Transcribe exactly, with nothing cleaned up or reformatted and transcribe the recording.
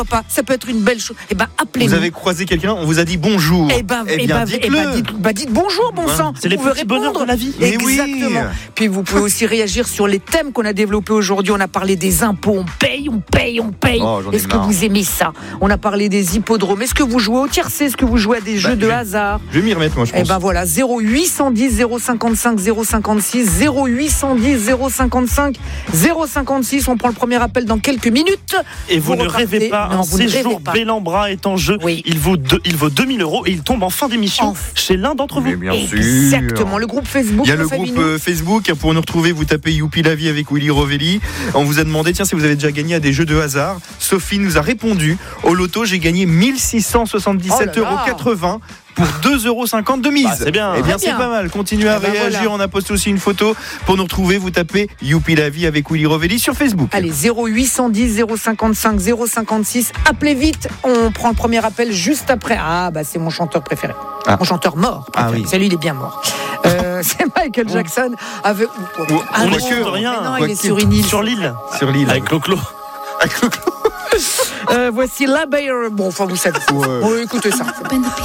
pas, ça peut être une belle chose. Eh ben, appelez-nous. Vous avez croisé quelqu'un, on vous a dit bonjour. Eh ben, eh eh bien, ben, dites-le. eh ben, dites, bah, dites bonjour, bon sang. C'est les Vous pouvez petits bonheurs de la vie. Mais Exactement. oui. Puis vous pouvez aussi réagir sur les thèmes qu'on a développés aujourd'hui. On a parlé des impôts, on paye, on paye, on paye. Oh, j'en ai Est-ce que marre. vous aimez ça? On a parlé des hippodromes. Est-ce que vous jouez au tiercé? Est-ce que vous jouez à des Bah, jeux de je- hasard? Je vais m'y remettre, moi, je Eh pense. ben voilà, zéro huit cent dix zéro cinquante-cinq zéro cinquante-six, zéro huit cent dix zéro cinquante-cinq zéro cinquante-six. On prend le premier appel dans quelques minutes. Et vous, ne repartez. rêvez pas, Non, un vous ne séjour rêvez pas. Bellambra est en jeu. Oui. Il vaut, deux, il vaut deux mille euros et il tombe en fin d'émission En- chez l'un d'entre vous. Mais bien sûr. Exactement. Le groupe Facebook. Il y a le François groupe Vinou. euh, Facebook. Pour nous retrouver, vous tapez Youpi la vie avec Willy Rovelli. On vous a demandé, tiens, si vous avez déjà gagné à des jeux de hasard. Sophie nous a répondu. Au loto, j'ai gagné mille six cent soixante-dix-sept Oh là là. euros quatre-vingts pour deux euros cinquante de mise. Bah, c'est bien. Eh bien, Très c'est bien. pas mal. Continuez à Eh ben réagir. voilà. On a posté aussi une photo. Pour nous retrouver, vous tapez Youpi la vie avec Willy Rovelli sur Facebook. Allez, zéro huit cent dix zéro cinquante-cinq zéro cinquante-six. Appelez vite. On prend le premier appel juste après. Ah, bah, c'est mon chanteur préféré. Ah. Mon chanteur mort. Ah préféré. oui. Celui, il est bien mort. Euh, c'est Michael Jackson. Avec... Ou- Ah on non, est sûr de rien. mais non, Quoi il est qu'il- sur une île. Sur l'île, Sur l'île. avec Clo-Clo. Avec le clou. Euh, voici La Bayer. Bon, enfin, vous savez. Ouais. Bon, écoutez ça.